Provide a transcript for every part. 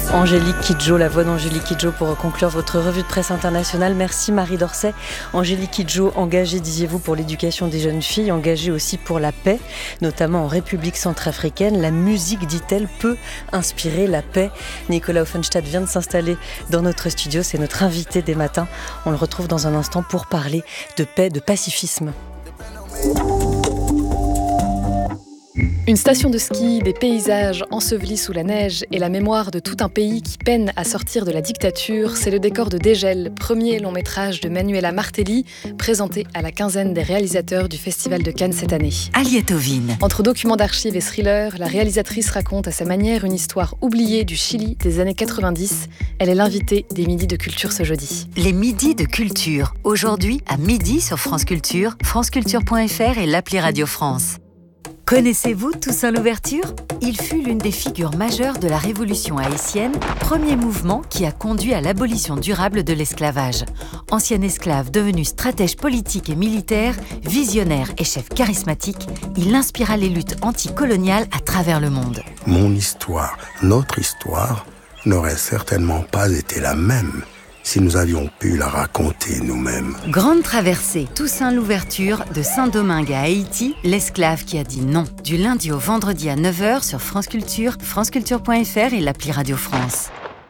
Angélique Kidjo, la voix d'Angélique Kidjo pour conclure votre revue de presse internationale. Merci Marie Dorcet. Angélique Kidjo, engagée, disiez-vous, pour l'éducation des jeunes filles, engagée aussi pour la paix, notamment en République centrafricaine. La musique, dit-elle, peut inspirer la paix. Nicolas Offenstadt vient de s'installer dans notre studio. C'est notre invité des matins. On le retrouve dans un instant pour parler de paix, de pacifisme. Une station de ski, des paysages ensevelis sous la neige et la mémoire de tout un pays qui peine à sortir de la dictature, c'est le décor de Dégel, premier long métrage de Manuela Martelli, présenté à la quinzaine des réalisateurs du Festival de Cannes cette année. Aliette Ovine. Entre documents d'archives et thrillers, la réalisatrice raconte à sa manière une histoire oubliée du Chili des années 90. Elle est l'invitée des Midis de Culture ce jeudi. Les Midis de Culture, aujourd'hui à midi sur France Culture, franceculture.fr et l'appli Radio France. Connaissez-vous Toussaint Louverture ? Il fut l'une des figures majeures de la Révolution haïtienne, premier mouvement qui a conduit à l'abolition durable de l'esclavage. Ancien esclave devenu stratège politique et militaire, visionnaire et chef charismatique, il inspira les luttes anticoloniales à travers le monde. Mon histoire, notre histoire, n'aurait certainement pas été la même si nous avions pu la raconter nous-mêmes. Grande traversée, Toussaint Louverture, de Saint-Domingue à Haïti, l'esclave qui a dit non. Du lundi au vendredi à 9h sur France Culture, franceculture.fr et l'appli Radio France.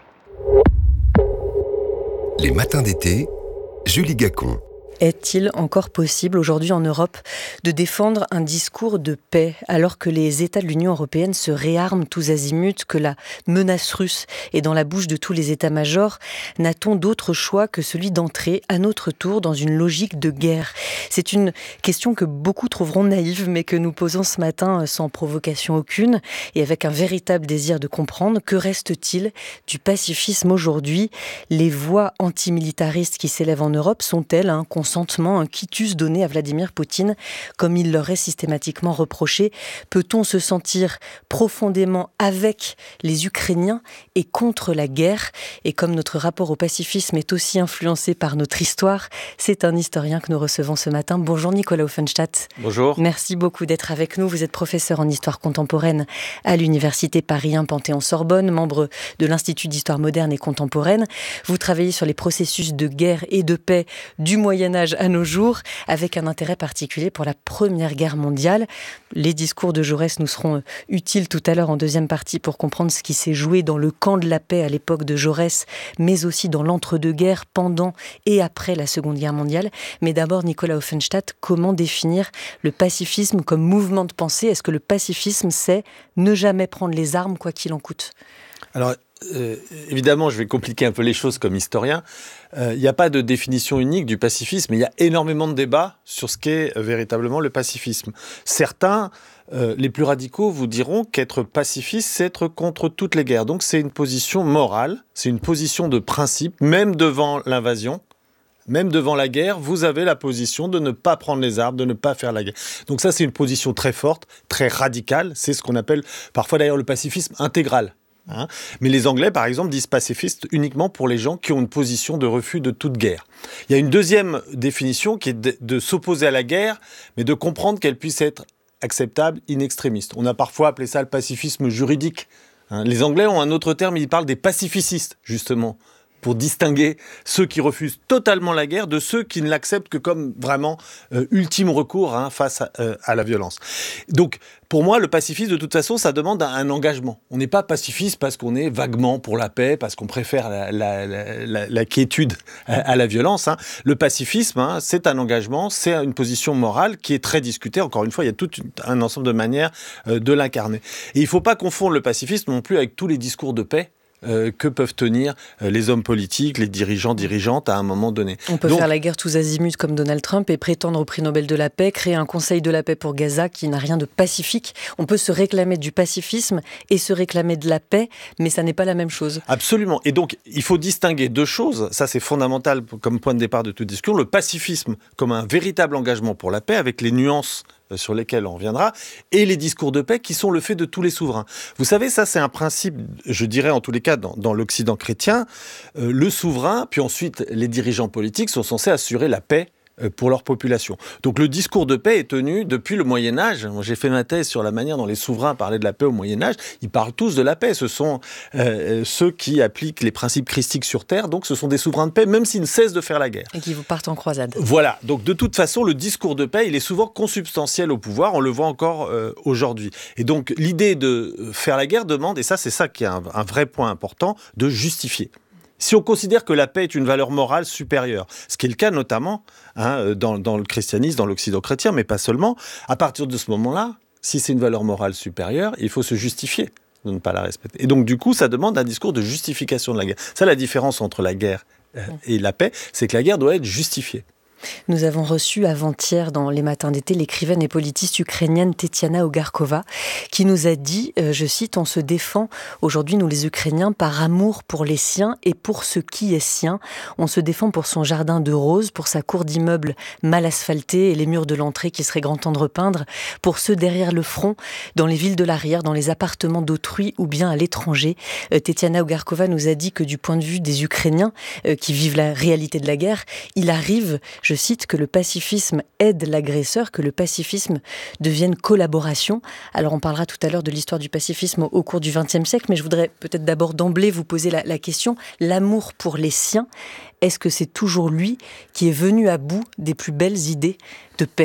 Les matins d'été, Julie Gacon. Est-il encore possible aujourd'hui en Europe de défendre un discours de paix alors que les États de l'Union européenne se réarment tous azimuts, que la menace russe est dans la bouche de tous les états-majors? N'a-t-on d'autre choix que celui d'entrer à notre tour dans une logique de guerre? C'est une question que beaucoup trouveront naïve, mais que nous posons ce matin sans provocation aucune et avec un véritable désir de comprendre. Que reste-t-il du pacifisme aujourd'hui? Les voix antimilitaristes qui s'élèvent en Europe sont-elles un consentement, un quitus donné à Vladimir Poutine, comme il leur est systématiquement reproché? Peut-on se sentir profondément avec les Ukrainiens et contre la guerre? Et comme notre rapport au pacifisme est aussi influencé par notre histoire, c'est un historien que nous recevons ce matin. Bonjour Nicolas Offenstadt. Bonjour. Merci beaucoup d'être avec nous. Vous êtes professeur en histoire contemporaine à l'Université Paris 1 Panthéon-Sorbonne, membre de l'Institut d'histoire moderne et contemporaine. Vous travaillez sur les processus de guerre et de paix du Moyen-Âge à nos jours, avec un intérêt particulier pour la Première Guerre mondiale. Les discours de Jaurès nous seront utiles tout à l'heure en deuxième partie pour comprendre ce qui s'est joué dans le camp de la paix à l'époque de Jaurès, mais aussi dans l'entre-deux-guerres, pendant et après la Seconde Guerre mondiale. Mais d'abord, Nicolas Offenstadt, comment définir le pacifisme comme mouvement de pensée? Est-ce que le pacifisme, c'est ne jamais prendre les armes, quoi qu'il en coûte? Alors, évidemment, je vais compliquer un peu les choses comme historien. Il n'y a pas de définition unique du pacifisme, mais il y a énormément de débats sur ce qu'est véritablement le pacifisme. Certains, les plus radicaux, vous diront qu'être pacifiste, c'est être contre toutes les guerres. Donc c'est une position morale, c'est une position de principe, même devant l'invasion. Même devant la guerre, vous avez la position de ne pas prendre les armes, de ne pas faire la guerre. Donc ça, c'est une position très forte, très radicale. C'est ce qu'on appelle parfois d'ailleurs le pacifisme intégral. Mais les Anglais, par exemple, disent pacifiste uniquement pour les gens qui ont une position de refus de toute guerre. Il y a une deuxième définition qui est de s'opposer à la guerre, mais de comprendre qu'elle puisse être acceptable in extremis. On a parfois appelé ça le pacifisme juridique. Les Anglais ont un autre terme, ils parlent des pacificistes, justement, pour distinguer ceux qui refusent totalement la guerre de ceux qui ne l'acceptent que comme vraiment ultime recours face à la violence. Donc, pour moi, le pacifisme, de toute façon, ça demande un engagement. On n'est pas pacifiste parce qu'on est vaguement pour la paix, parce qu'on préfère la quiétude à la violence. Le pacifisme, c'est un engagement, c'est une position morale qui est très discutée. Encore une fois, il y a tout un ensemble de manières de l'incarner. Et il ne faut pas confondre le pacifisme non plus avec tous les discours de paix que peuvent tenir les hommes politiques, les dirigeantes à un moment donné. On peut faire la guerre tous azimuts comme Donald Trump et prétendre au prix Nobel de la paix, créer un conseil de la paix pour Gaza qui n'a rien de pacifique. On peut se réclamer du pacifisme et se réclamer de la paix, mais ça n'est pas la même chose. Absolument. Et donc, il faut distinguer deux choses. Ça, c'est fondamental comme point de départ de tout discours. Le pacifisme comme un véritable engagement pour la paix, avec les nuances sur lesquels on reviendra, et les discours de paix qui sont le fait de tous les souverains. Vous savez, ça c'est un principe, je dirais en tous les cas dans l'Occident chrétien, le souverain, puis ensuite les dirigeants politiques sont censés assurer la paix pour leur population. Donc le discours de paix est tenu depuis le Moyen-Âge. J'ai fait ma thèse sur la manière dont les souverains parlaient de la paix au Moyen-Âge. Ils parlent tous de la paix. Ce sont ceux qui appliquent les principes christiques sur terre. Donc ce sont des souverains de paix, même s'ils ne cessent de faire la guerre. Et qui vous partent en croisade. Voilà. Donc de toute façon, le discours de paix, il est souvent consubstantiel au pouvoir. On le voit encore aujourd'hui. Et donc l'idée de faire la guerre demande, et ça c'est ça qui est un vrai point important, de justifier. Si on considère que la paix est une valeur morale supérieure, ce qui est le cas notamment dans le christianisme, dans l'Occident chrétien, mais pas seulement, à partir de ce moment-là, si c'est une valeur morale supérieure, il faut se justifier de ne pas la respecter. Et donc du coup, ça demande un discours de justification de la guerre. Ça, la différence entre la guerre et la paix, c'est que la guerre doit être justifiée. Nous avons reçu avant-hier dans les matins d'été l'écrivaine et politiste ukrainienne Tetiana Ogarkova qui nous a dit, je cite, « On se défend aujourd'hui, nous les Ukrainiens, par amour pour les siens et pour ce qui est sien. On se défend pour son jardin de roses, pour sa cour d'immeubles mal asphaltée et les murs de l'entrée qui serait grand temps de repeindre, pour ceux derrière le front, dans les villes de l'arrière, dans les appartements d'autrui ou bien à l'étranger. » Tetiana Ogarkova nous a dit que du point de vue des Ukrainiens qui vivent la réalité de la guerre, il arrive, je cite, que le pacifisme aide l'agresseur, que le pacifisme devienne collaboration. Alors on parlera tout à l'heure de l'histoire du pacifisme au cours du XXe siècle, mais je voudrais peut-être d'abord d'emblée vous poser la question, l'amour pour les siens, est-ce que c'est toujours lui qui est venu à bout des plus belles idées de paix ?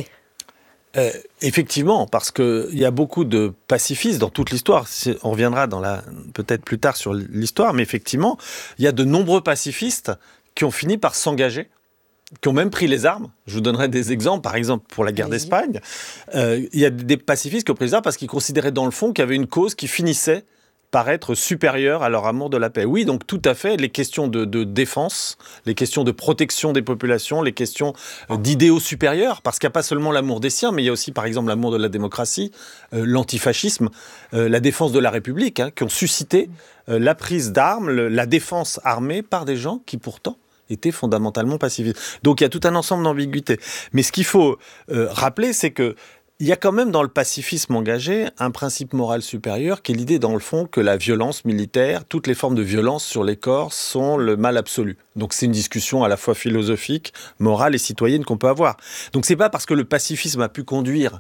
Effectivement, parce qu'il y a beaucoup de pacifistes dans toute l'histoire. On reviendra peut-être plus tard sur l'histoire, mais effectivement, il y a de nombreux pacifistes qui ont fini par s'engager, qui ont même pris les armes. Je vous donnerai des exemples. Par exemple, pour la guerre d'Espagne, il y a des pacifistes qui ont pris les armes parce qu'ils considéraient dans le fond qu'il y avait une cause qui finissait par être supérieure à leur amour de la paix. Oui, donc tout à fait, les questions de défense, les questions de protection des populations, les questions d'idéaux supérieurs, parce qu'il n'y a pas seulement l'amour des siens, mais il y a aussi, par exemple, l'amour de la démocratie, l'antifascisme, la défense de la République, qui ont suscité la prise d'armes, la défense armée par des gens qui pourtant étaient fondamentalement pacifistes. Donc il y a tout un ensemble d'ambiguïtés. Mais ce qu'il faut rappeler, c'est que il y a quand même dans le pacifisme engagé un principe moral supérieur qui est l'idée dans le fond que la violence militaire, toutes les formes de violence sur les corps sont le mal absolu. Donc c'est une discussion à la fois philosophique, morale et citoyenne qu'on peut avoir. Donc c'est pas parce que le pacifisme a pu conduire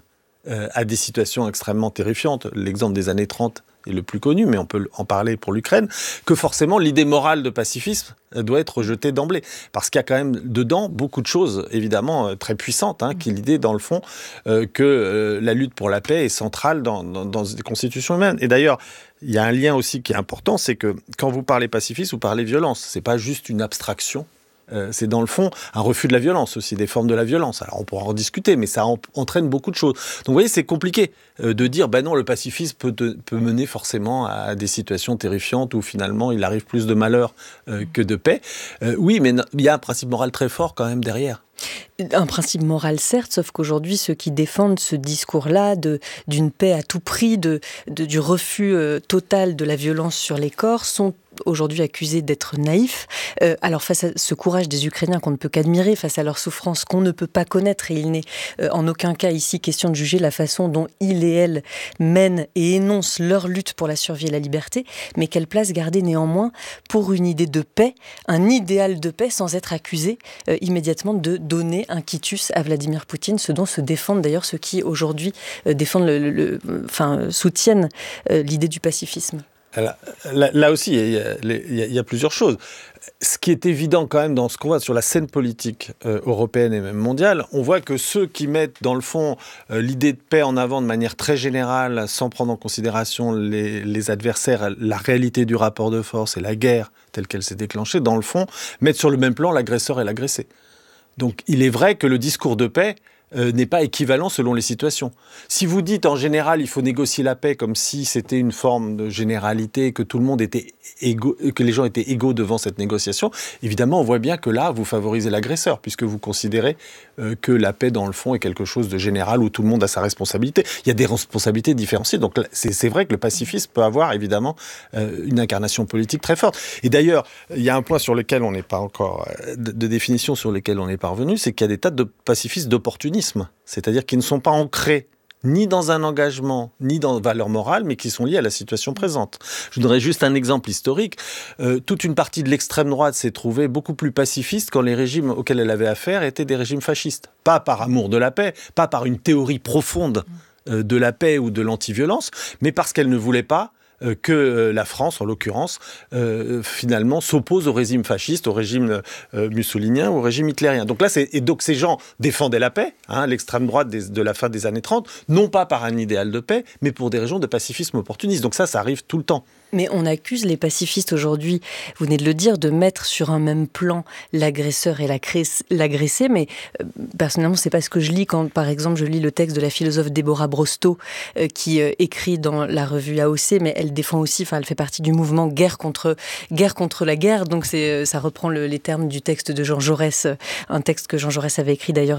à des situations extrêmement terrifiantes, l'exemple des années 30 est le plus connu, mais on peut en parler pour l'Ukraine, que forcément l'idée morale de pacifisme doit être rejetée d'emblée. Parce qu'il y a quand même dedans beaucoup de choses, évidemment, très puissantes, qui est l'idée, dans le fond, que la lutte pour la paix est centrale dans des constitutions humaines. Et d'ailleurs, il y a un lien aussi qui est important, c'est que quand vous parlez pacifisme, vous parlez violence. C'est pas juste une abstraction. C'est dans le fond un refus de la violence aussi, des formes de la violence. Alors on pourra en discuter, mais ça entraîne beaucoup de choses. Donc vous voyez, c'est compliqué de dire, non, le pacifisme peut mener forcément à des situations terrifiantes où finalement il arrive plus de malheur que de paix. Oui, mais il y a un principe moral très fort quand même derrière. Un principe moral, certes, sauf qu'aujourd'hui, ceux qui défendent ce discours-là d'une paix à tout prix, du refus total de la violence sur les corps, sont aujourd'hui accusés d'être naïfs. Alors face à ce courage des Ukrainiens qu'on ne peut qu'admirer, face à leur souffrance qu'on ne peut pas connaître, et il n'est en aucun cas ici question de juger la façon dont ils et elles mènent et énoncent leur lutte pour la survie et la liberté, mais quelle place garder néanmoins pour une idée de paix, un idéal de paix, sans être accusé immédiatement de donner un quitus à Vladimir Poutine, ce dont se défendent d'ailleurs ceux qui aujourd'hui soutiennent l'idée du pacifisme. Là aussi, il y a plusieurs choses. Ce qui est évident quand même dans ce qu'on voit sur la scène politique européenne et même mondiale, on voit que ceux qui mettent dans le fond l'idée de paix en avant de manière très générale, sans prendre en considération les adversaires, la réalité du rapport de force et la guerre telle qu'elle s'est déclenchée, dans le fond, mettent sur le même plan l'agresseur et l'agressé. Donc il est vrai que le discours de paix n'est pas équivalent selon les situations. Si vous dites en général il faut négocier la paix comme si c'était une forme de généralité, que tout le monde était égaux, que les gens étaient égaux devant cette négociation, évidemment on voit bien que là vous favorisez l'agresseur puisque vous considérez que la paix dans le fond est quelque chose de général où tout le monde a sa responsabilité. Il y a des responsabilités différenciées, donc c'est vrai que le pacifisme peut avoir évidemment une incarnation politique très forte. Et d'ailleurs, il y a un point sur lequel on n'est pas encore, de définition sur lequel on n'est pas revenu, c'est qu'il y a des tas de pacifistes d'opportunisme. C'est-à-dire qu'ils ne sont pas ancrés ni dans un engagement, ni dans valeurs morales, mais qui sont liées à la situation présente. Je vous donnerai juste un exemple historique. Toute une partie de l'extrême droite s'est trouvée beaucoup plus pacifiste quand les régimes auxquels elle avait affaire étaient des régimes fascistes. Pas par amour de la paix, pas par une théorie profonde de la paix ou de l'anti-violence, mais parce qu'elle ne voulait pas que la France, en l'occurrence, finalement, s'oppose au régime fasciste, au régime mussolinien ou au régime hitlérien. Donc là, donc ces gens défendaient la paix, l'extrême droite de la fin des années 30, non pas par un idéal de paix, mais pour des raisons de pacifisme opportuniste. Donc ça arrive tout le temps. Mais on accuse les pacifistes aujourd'hui, vous venez de le dire, de mettre sur un même plan l'agresseur et l'agressé. Mais personnellement, c'est pas ce que je lis quand, par exemple, je lis le texte de la philosophe Deborah Brostow qui écrit dans la revue AOC, mais elle défend aussi, elle fait partie du mouvement guerre contre la guerre. Donc ça reprend les termes du texte de Jean Jaurès, un texte que Jean Jaurès avait écrit d'ailleurs,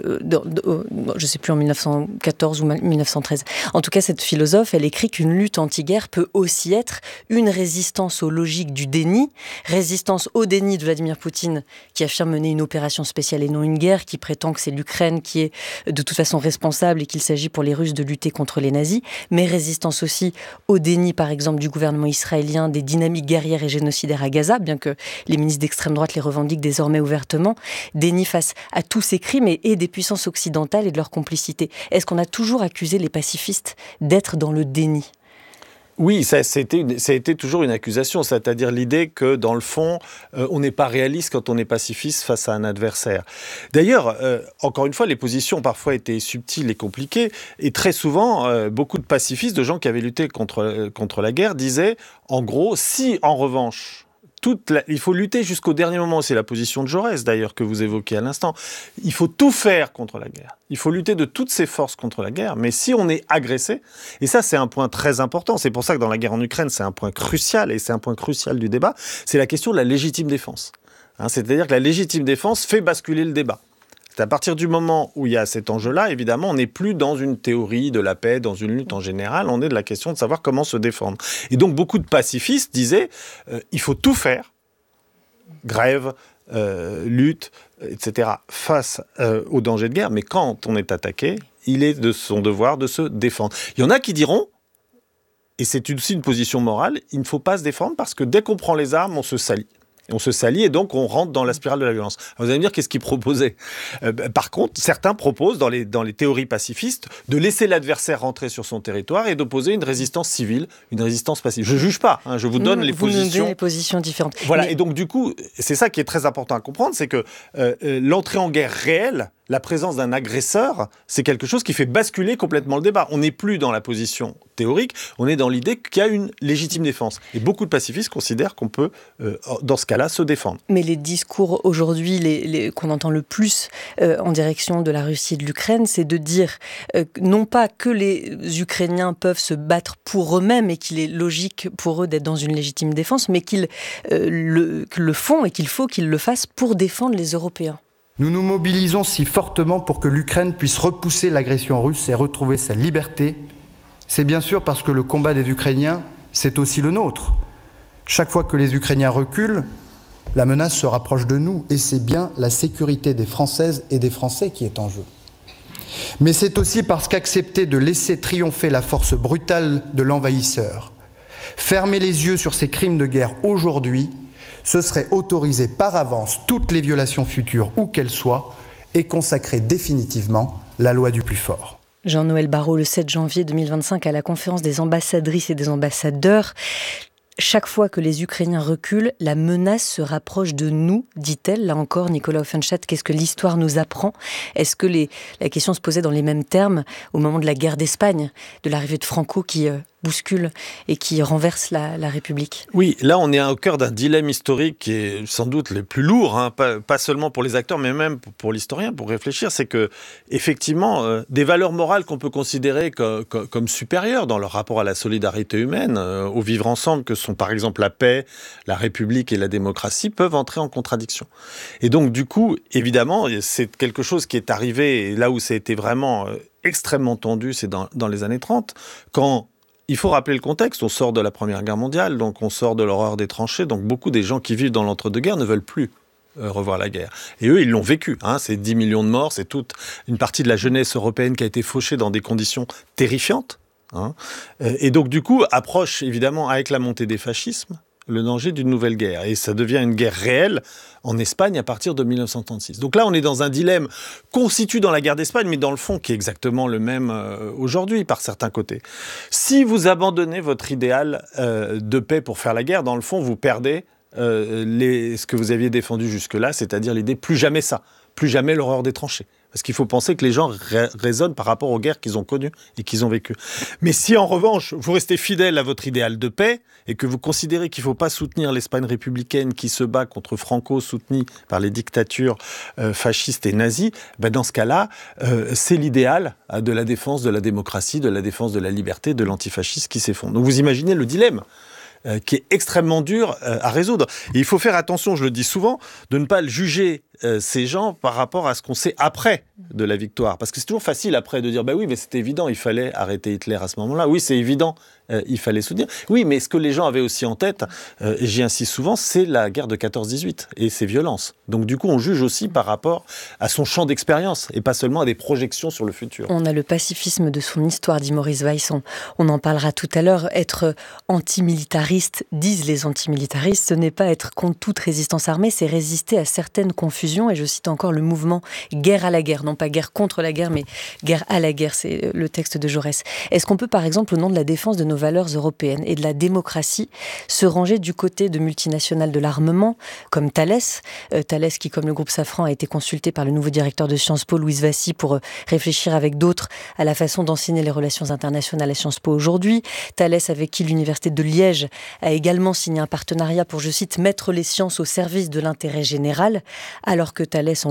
je sais plus en 1914 ou 1913. En tout cas, cette philosophe, elle écrit qu'une lutte anti-guerre peut aussi être une résistance aux logiques du déni, résistance au déni de Vladimir Poutine qui affirme mener une opération spéciale et non une guerre, qui prétend que c'est l'Ukraine qui est de toute façon responsable et qu'il s'agit pour les Russes de lutter contre les nazis, mais résistance aussi au déni par exemple du gouvernement israélien des dynamiques guerrières et génocidaires à Gaza, bien que les ministres d'extrême droite les revendiquent désormais ouvertement, déni face à tous ces crimes et des puissances occidentales et de leur complicité. Est-ce qu'on a toujours accusé les pacifistes d'être dans le déni ? Oui, ça a été toujours une accusation, c'est-à-dire l'idée que, dans le fond, on n'est pas réaliste quand on est pacifiste face à un adversaire. D'ailleurs, encore une fois, les positions parfois étaient subtiles et compliquées, et très souvent, beaucoup de pacifistes, de gens qui avaient lutté contre la guerre, disaient, en gros, si, en revanche, il faut lutter jusqu'au dernier moment, c'est la position de Jaurès d'ailleurs que vous évoquez à l'instant, il faut tout faire contre la guerre, il faut lutter de toutes ses forces contre la guerre, mais si on est agressé, et ça c'est un point très important, c'est pour ça que dans la guerre en Ukraine c'est un point crucial, et c'est un point crucial du débat, c'est la question de la légitime défense. C'est-à-dire que la légitime défense fait basculer le débat. C'est à partir du moment où il y a cet enjeu-là, évidemment, on n'est plus dans une théorie de la paix, dans une lutte en général, on est de la question de savoir comment se défendre. Et donc, beaucoup de pacifistes disaient il faut tout faire, grève, lutte, etc., face au danger de guerre, mais quand on est attaqué, il est de son devoir de se défendre. Il y en a qui diront, et c'est aussi une position morale, il ne faut pas se défendre parce que dès qu'on prend les armes, on se salit. On se salit et donc on rentre dans la spirale de la violence. Alors vous allez me dire, qu'est-ce qu'ils proposaient ? Par contre, certains proposent, dans les théories pacifistes, de laisser l'adversaire rentrer sur son territoire et d'opposer une résistance civile, une résistance passive. Je ne juge pas, je vous donne les positions. Vous donnez les positions différentes. Voilà, et donc du coup, c'est ça qui est très important à comprendre, c'est que l'entrée en guerre réelle, la présence d'un agresseur, c'est quelque chose qui fait basculer complètement le débat. On n'est plus dans la position théorique, on est dans l'idée qu'il y a une légitime défense. Et beaucoup de pacifistes considèrent qu'on peut, dans ce cas-là, se défendre. Mais les discours aujourd'hui, qu'on entend le plus en direction de la Russie et de l'Ukraine, c'est de dire non pas que les Ukrainiens peuvent se battre pour eux-mêmes et qu'il est logique pour eux d'être dans une légitime défense, mais qu'ils le font et qu'il faut qu'ils le fassent pour défendre les Européens. Nous nous mobilisons si fortement pour que l'Ukraine puisse repousser l'agression russe et retrouver sa liberté. C'est bien sûr parce que le combat des Ukrainiens, c'est aussi le nôtre. Chaque fois que les Ukrainiens reculent, la menace se rapproche de nous et c'est bien la sécurité des Françaises et des Français qui est en jeu. Mais c'est aussi parce qu'accepter de laisser triompher la force brutale de l'envahisseur, fermer les yeux sur ces crimes de guerre aujourd'hui, ce serait autoriser par avance toutes les violations futures, où qu'elles soient, et consacrer définitivement la loi du plus fort. Jean-Noël Barrot, le 7 janvier 2025, à la conférence des ambassadrices et des ambassadeurs. Chaque fois que les Ukrainiens reculent, la menace se rapproche de nous, dit-elle. Là encore, Nicolas Offenstadt, qu'est-ce que l'histoire nous apprend ? Est-ce que la question se posait dans les mêmes termes au moment de la guerre d'Espagne, de l'arrivée de Franco qui bouscule et qui renverse la République ? Oui, là on est au cœur d'un dilemme historique qui est sans doute le plus lourd, pas seulement pour les acteurs, mais même pour l'historien, pour réfléchir. C'est que, effectivement, des valeurs morales qu'on peut considérer comme supérieures dans leur rapport à la solidarité humaine, au vivre ensemble, que sont par exemple la paix, la République et la démocratie, peuvent entrer en contradiction. Et donc du coup, évidemment, c'est quelque chose qui est arrivé, et là où ça a été vraiment extrêmement tendu, c'est dans les années 30, quand il faut rappeler le contexte, on sort de la Première Guerre mondiale, donc on sort de l'horreur des tranchées, donc beaucoup des gens qui vivent dans l'entre-deux-guerres ne veulent plus revoir la guerre. Et eux, ils l'ont vécu. C'est 10 millions de morts, c'est toute une partie de la jeunesse européenne qui a été fauchée dans des conditions terrifiantes. Et donc, du coup, approche évidemment avec la montée des fascismes le danger d'une nouvelle guerre. Et ça devient une guerre réelle en Espagne à partir de 1936. Donc là, on est dans un dilemme qu'on situe dans la guerre d'Espagne, mais dans le fond, qui est exactement le même aujourd'hui, par certains côtés. Si vous abandonnez votre idéal de paix pour faire la guerre, dans le fond, vous perdez ce que vous aviez défendu jusque-là, c'est-à-dire l'idée plus jamais ça, plus jamais l'horreur des tranchées. Parce qu'il faut penser que les gens raisonnent par rapport aux guerres qu'ils ont connues et qu'ils ont vécues. Mais si en revanche, vous restez fidèle à votre idéal de paix et que vous considérez qu'il ne faut pas soutenir l'Espagne républicaine qui se bat contre Franco, soutenue par les dictatures fascistes et nazies, dans ce cas-là, c'est l'idéal de la défense de la démocratie, de la défense de la liberté, de l'antifascisme qui s'effondre. Donc vous imaginez le dilemme qui est extrêmement dur à résoudre. Et il faut faire attention, je le dis souvent, de ne pas juger ces gens par rapport à ce qu'on sait après de la victoire. Parce que c'est toujours facile après de dire « oui, mais c'était évident, il fallait arrêter Hitler à ce moment-là. Oui, c'est évident, il fallait soutenir. » Oui, mais ce que les gens avaient aussi en tête, et j'y insiste souvent, c'est la guerre de 14-18 et ses violences. Donc du coup, on juge aussi par rapport à son champ d'expérience et pas seulement à des projections sur le futur. On a le pacifisme de son histoire, dit Maurice Weiss. On en parlera tout à l'heure. Être antimilitariste, disent les antimilitaristes, ce n'est pas être contre toute résistance armée, c'est résister à certaines confusions. Et je cite encore le mouvement « guerre à la guerre ». Non pas guerre contre la guerre, mais guerre à la guerre. C'est le texte de Jaurès. Est-ce qu'on peut, par exemple, au nom de la défense de nos valeurs européennes et de la démocratie, se ranger du côté de multinationales de l'armement, comme Thales qui, comme le groupe Safran, a été consulté par le nouveau directeur de Sciences Po, Louis Vassy, pour réfléchir avec d'autres à la façon d'enseigner les relations internationales à Sciences Po aujourd'hui. Thales, avec qui l'Université de Liège a également signé un partenariat pour, je cite, « mettre les sciences au service de l'intérêt général », alors que Thales